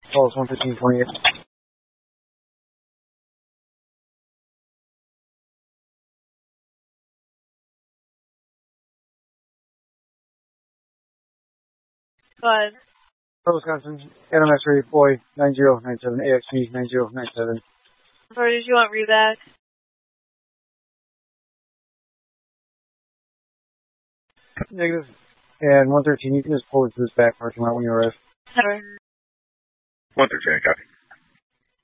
Pulse 115.28. Go ahead. Wisconsin, Adam X-ray, boy, 9097, AXP 9097. Sorry, did you want reback? Negative. And 113, you can just pull it to this back parking lot when you arrive. Sorry. 113, copy.